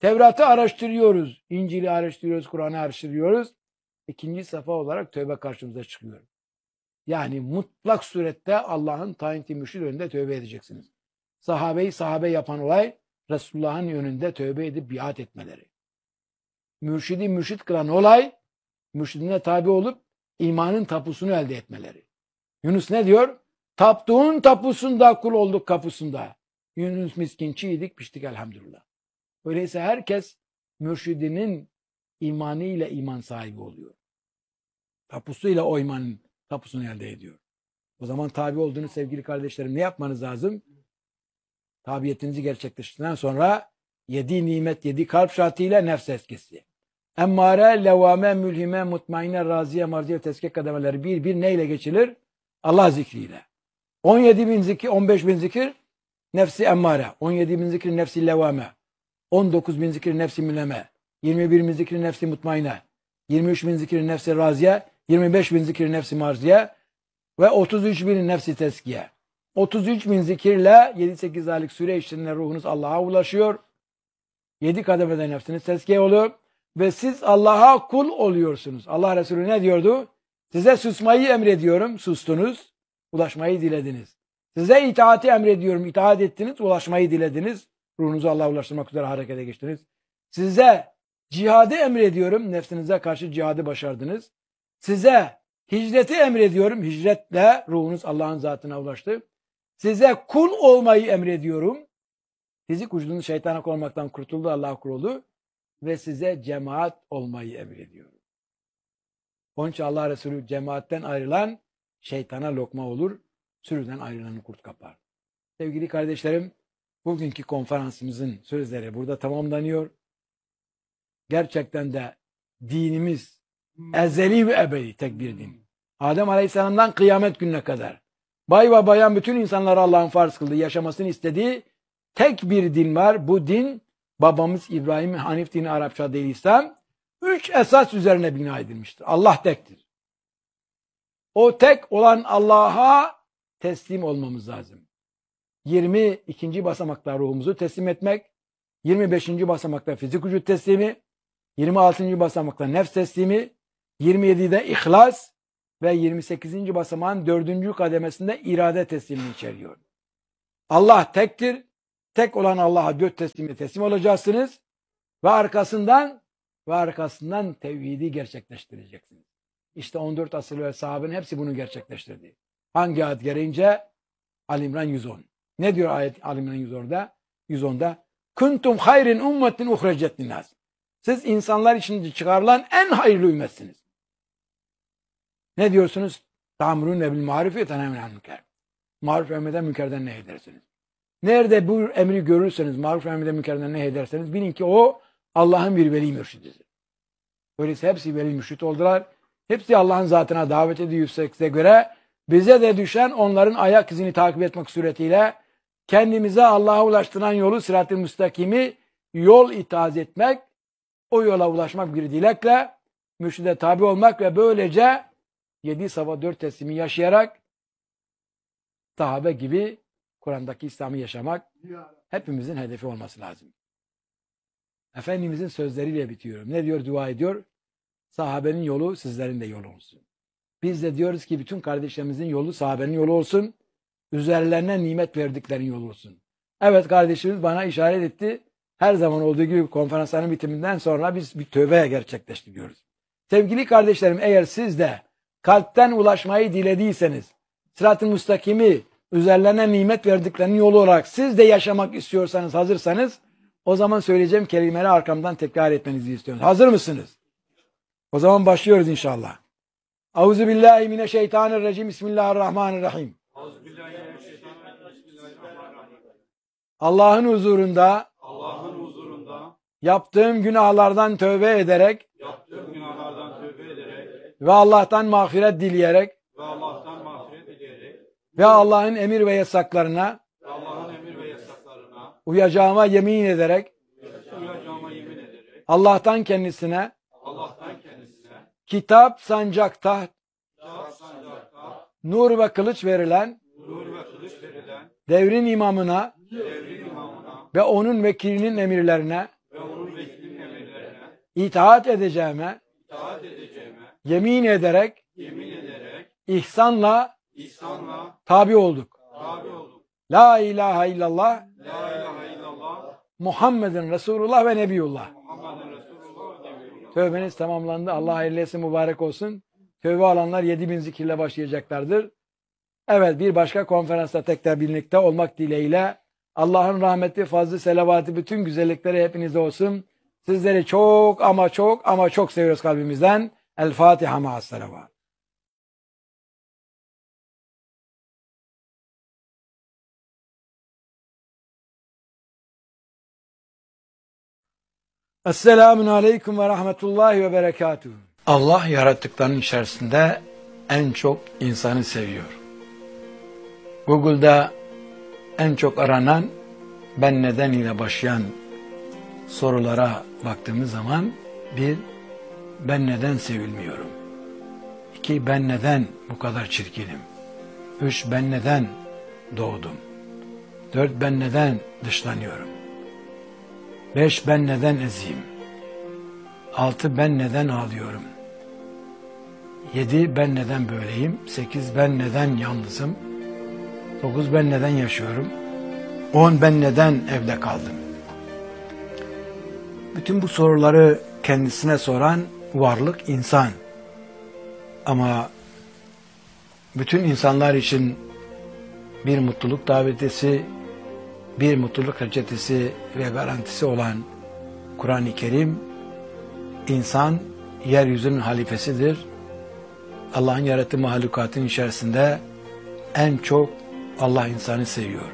Speaker 1: Tevrat'ı araştırıyoruz, İncil'i araştırıyoruz, Kur'an'ı araştırıyoruz. İkinci safa olarak tövbe karşımıza çıkıyor. Yani mutlak surette Allah'ın tayin ettiği mürşid önünde tövbe edeceksiniz. Sahabeyi sahabe yapan olay Resulullah'ın önünde tövbe edip biat etmeleri. Mürşidi mürşid kılan olay mürşidine tabi olup imanın tapusunu elde etmeleri. Yunus ne diyor? Taptuğun tapusunda kul olduk kapısında. Yunus miskin çiğdik piştik elhamdülillah. Öyleyse herkes mürşidinin imanıyla iman sahibi oluyor. Tapusuyla o imanın tapusunu elde ediyor. O zaman tabi olduğunuz sevgili kardeşlerim ne yapmanız lazım? Tabiyetinizi gerçekleştirdikten sonra 7 nimet, 7 kalp şartıyla nefs eskisi. Emmare, levame, mülhime, mutmaine, raziye, marziye, tezkik kademeleri bir neyle geçilir? Allah zikriyle. 17 bin zikir, 15 bin zikir nefsi emmare, 17 bin zikir nefsi levame, 19 bin zikir nefsi mülhime, 21 bin zikir nefsi mutmaine, 23 bin zikir nefsi raziye, 25 bin zikir nefsi marziye ve 33 bin nefsi tezkiye. 33 bin zikirle 7-8 aylık süre içinde ruhunuz Allah'a ulaşıyor. 7 kademede nefsiniz tezkiye oluyor. Ve siz Allah'a kul oluyorsunuz. Allah Resulü ne diyordu? Size susmayı emrediyorum. Sustunuz. Ulaşmayı dilediniz. Size itaati emrediyorum. İtaat ettiniz. Ulaşmayı dilediniz. Ruhunuzu Allah'a ulaştırmak üzere harekete geçtiniz. Size cihadı emrediyorum. Nefsinize karşı cihadı başardınız. Size hicreti emrediyorum. Hicretle ruhunuz Allah'ın zatına ulaştı. Size kul olmayı emrediyorum. Fizik vücudunuz şeytana olmaktan kurtuldu. Allah'a kul oldu. Ve size cemaat olmayı emrediyorum. Onun için Allah Resulü cemaatten ayrılan şeytana lokma olur. Sürüden ayrılanı kurt kapar. Sevgili kardeşlerim, bugünkü konferansımızın sözleri burada tamamlanıyor. Gerçekten de dinimiz ezeli ve ebedi tek bir din. Adem Aleyhisselam'dan kıyamet gününe kadar bay ve bayan bütün insanlara Allah'ın farz kıldığı, yaşamasını istediği tek bir din var. Bu din babamız İbrahim Hanif dini Arapça değil İslam. 3 esas üzerine bina edilmiştir. Allah tektir. O tek olan Allah'a teslim olmamız lazım. 22. basamakta ruhumuzu teslim etmek, 25. basamakta fizik vücut teslimi, 26. basamakta nefs teslimi, 27'de ihlas ve 28. basamağın 4. kademesinde irade teslimini içeriyor. Allah tektir. Tek olan Allah'a göt teslim olacaksınız ve arkasından tevhidi gerçekleştireceksiniz. İşte 14 asır ve sahabenin hepsi bunu gerçekleştirdi. Hangi ayet gereğince? Ali İmran 110. Ne diyor ayet Ali İmran 110'da? 110'da kuntum hayrin ummetin uhrecet linnas. Siz insanlar için çıkarılan en hayırlı ümmetsiniz. Ne diyorsunuz? Ta'murune bil maruf ve tenhevne anil münker. Maruf emreden münkerden ne edersiniz? Nerede bu emri görürseniz, maruf emreden münkerden ne ederseniz bilin ki o Allah'ın bir veli mürşididir. Öyleyse hepsi veli mürşid oldular. Hepsi Allah'ın zatına davet ediyorsa göre bize de düşen onların ayak izini takip etmek suretiyle kendimize Allah'a ulaştıran yolu sırat-ı müstakimi yol itaat etmek, o yola ulaşmak bir dilekle mürşide tabi olmak ve böylece 7 sabah 4 teslimi yaşayarak sahabe gibi Kur'an'daki İslam'ı yaşamak hepimizin hedefi olması lazım. Efendimizin sözleriyle bitiyorum. Ne diyor, dua ediyor? Sahabenin yolu sizlerin de yolu olsun. Biz de diyoruz ki bütün kardeşlerimizin yolu sahabenin yolu olsun. Üzerlerine nimet verdiklerin yolu olsun. Evet, kardeşimiz bana işaret etti. Her zaman olduğu gibi konferansların bitiminden sonra biz bir tövbe gerçekleştiriyoruz. Sevgili kardeşlerim, eğer siz de kalpten ulaşmayı dilediyseniz, sırat-ı müstakimi üzerlerine nimet verdiklerinin yolu olarak siz de yaşamak istiyorsanız, hazırsanız, o zaman söyleyeceğim kelimeleri arkamdan tekrar etmenizi istiyorum. Hazır mısınız? O zaman başlıyoruz inşallah. Euzubillahimineşşeytanirracim. Bismillahirrahmanirrahim. Allah'ın huzurunda yaptığım günahlardan tövbe ederek ve Allah'tan mağfiret dileyerek ve Allah'ın emir ve yasaklarına uyacağıma yemin ederek Allah'tan kendisine kitap, sancak, taht, nur ve kılıç verilen devrin imamına ve onun vekilinin emirlerine itaat edeceğime yemin ederek ihsanla tabi olduk. La ilahe illallah Muhammedun Resulullah ve Nebiyullah. Tövbeniz tamamlandı. Allah hayırlı etsin, mübarek olsun. Tövbe alanlar 7000 zikirle başlayacaklardır. Evet, bir başka konferansta tekrar birlikte olmak dileğiyle Allah'ın rahmeti, fazlı, selavatı, bütün güzellikleri hepinizde olsun. Sizleri çok ama çok ama çok seviyoruz kalbimizden. El Fatiha ma'as selavat. Esselamun aleyküm ve rahmetullahi ve berekatuhu. Allah yarattıklarının içerisinde en çok insanı seviyor. Google'da en çok aranan ben neden ile başlayan sorulara baktığımız zaman bir, ben neden sevilmiyorum? 2, ben neden bu kadar çirkinim? 3, ben neden doğdum? 4, ben neden dışlanıyorum? 5, ben neden eziyim? 6, ben neden ağlıyorum? 7, ben neden böyleyim? 8, ben neden yalnızım? 9, ben neden yaşıyorum? 10, ben neden evde kaldım? Bütün bu soruları kendisine soran varlık insan. Ama bütün insanlar için bir mutluluk davetisi, bir mutluluk reçetesi ve garantisi olan Kur'an-ı Kerim, insan yeryüzünün halifesidir. Allah'ın yarattığı mahlukatın içerisinde en çok Allah insanı seviyor.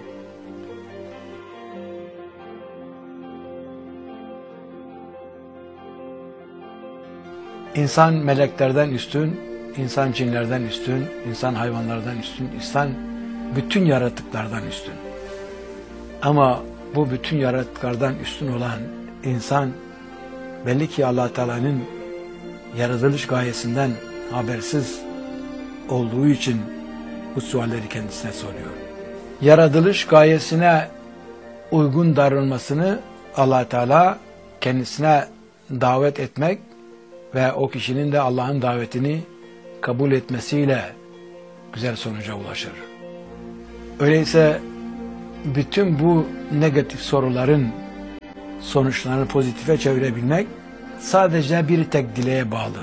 Speaker 1: İnsan meleklerden üstün, insan cinlerden üstün, insan hayvanlardan üstün, insan bütün yaratıklardan üstün. Ama bu bütün yaratıklardan üstün olan insan belli ki Allah Teala'nın yaratılış gayesinden habersiz olduğu için bu sualleri kendisine soruyor. Yaratılış gayesine uygun davranmasını Allah Teala kendisine davet etmek ve o kişinin de Allah'ın davetini kabul etmesiyle güzel sonuca ulaşır. Öyleyse bütün bu negatif soruların sonuçlarını pozitife çevirebilmek sadece bir tek dileğe bağlı.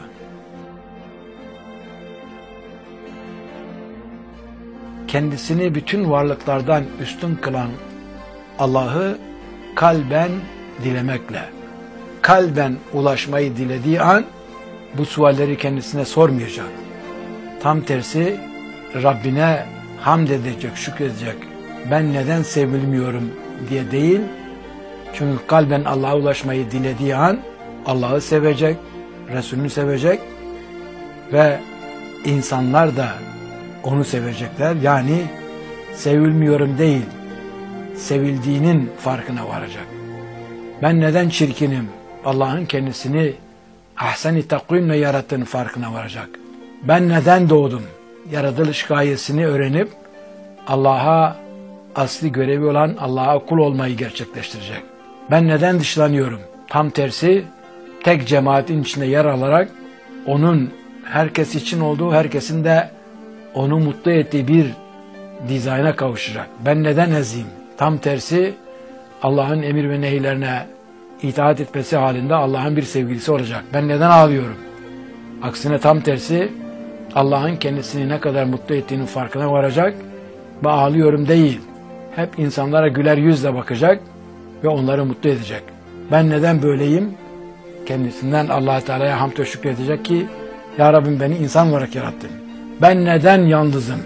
Speaker 1: Kendisini bütün varlıklardan üstün kılan Allah'ı kalben dilemekle, kalben ulaşmayı dilediği an bu sualleri kendisine sormayacak. Tam tersi Rabbine hamd edecek, şükredecek. Ben neden sevilmiyorum diye değil. Çünkü kalben Allah'a ulaşmayı dilediği an Allah'ı sevecek, Resulünü sevecek ve insanlar da onu sevecekler. Yani sevilmiyorum değil, sevildiğinin farkına varacak. Ben neden çirkinim? Allah'ın kendisini ahsen-i takvimle yarattığının farkına varacak. Ben neden doğdum? Yaratılış gayesini öğrenip Allah'a asli görevi olan Allah'a kul olmayı gerçekleştirecek. Ben neden dışlanıyorum? Tam tersi tek cemaatin içinde yer alarak onun herkes için olduğu, herkesin de onu mutlu ettiği bir dizayna kavuşacak. Ben neden eziyim? Tam tersi Allah'ın emir ve nehirlerine itaat etmesi halinde Allah'ın bir sevgilisi olacak. Ben neden ağlıyorum? Aksine tam tersi Allah'ın kendisini ne kadar mutlu ettiğinin farkına varacak ve ağlıyorum değil. Hep insanlara güler yüzle bakacak ve onları mutlu edecek. Ben neden böyleyim? Kendisinden Allah Teala'ya hamd ve şükredecek ki Ya Rabbim beni insan olarak yarattın. Ben neden yalnızım?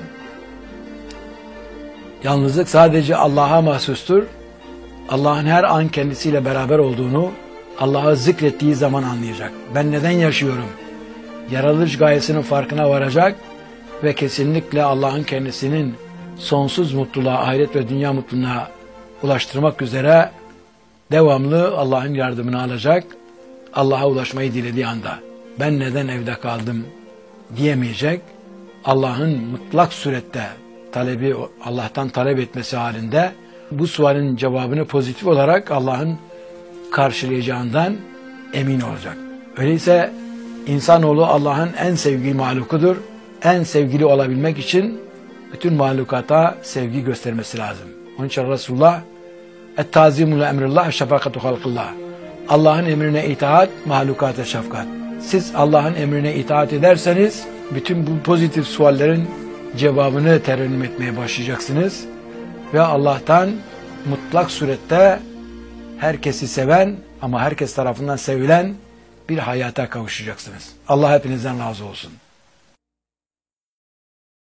Speaker 1: Yalnızlık sadece Allah'a mahsustur. Allah'ın her an kendisiyle beraber olduğunu Allah'ı zikrettiği zaman anlayacak. Ben neden yaşıyorum? Yaratılış gayesinin farkına varacak ve kesinlikle Allah'ın kendisinin sonsuz mutluluğa, ahiret ve dünya mutluluğuna ulaştırmak üzere devamlı Allah'ın yardımını alacak. Allah'a ulaşmayı dilediği anda ben neden evde kaldım diyemeyecek. Allah'ın mutlak surette talebi, Allah'tan talep etmesi halinde bu sualin cevabını pozitif olarak Allah'ın karşılayacağından emin olacak. Öyleyse insanoğlu Allah'ın en sevgili mahlukudur. En sevgili olabilmek için bütün mahlukata sevgi göstermesi lazım. Onun için Resulullah "Et-tazimu li emrillah, şefakatu halkillah." Allah'ın emrine itaat, mahlukata şefkat. Siz Allah'ın emrine itaat ederseniz bütün bu pozitif suallerin cevabını terennüm etmeye başlayacaksınız ve Allah'tan mutlak surette herkesi seven ama herkes tarafından sevilen bir hayata kavuşacaksınız. Allah hepinizden razı olsun.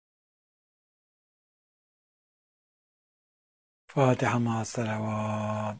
Speaker 1: Fatiha ma'as salavat.